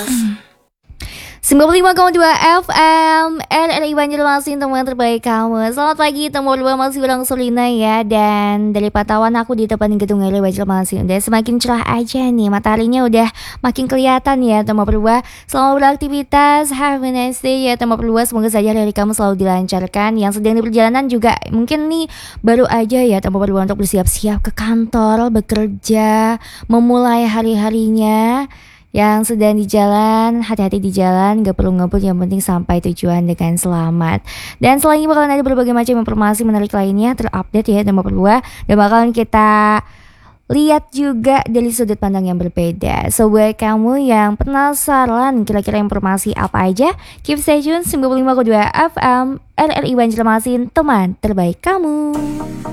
95,2 FM RRI Banjarmasin, teman terbaik kamu. Selamat pagi, temu berdua masih bareng Sulina ya. Dan dari pantauan aku di depan gedung RRI Banjarmasin udah semakin cerah aja nih. Mataharinya udah makin kelihatan ya, temu berdua. Selamat beraktivitas, have a nice day ya temu berdua. Semoga saja hari kamu selalu dilancarkan. Yang sedang di perjalanan juga mungkin nih baru aja ya temu berdua untuk bersiap-siap ke kantor, bekerja, memulai hari-harinya. Yang sedang di jalan, hati-hati di jalan, gak perlu ngebut, yang penting sampai tujuan dengan selamat. Dan setelah ini bakalan ada berbagai macam informasi menarik lainnya terupdate ya teman berdua. Dan bakalan kita lihat juga dari sudut pandang yang berbeda. So buat kamu yang penasaran kira-kira informasi apa aja, keep stay tune 95,2 FM RRI Banjarmasin, teman terbaik kamu.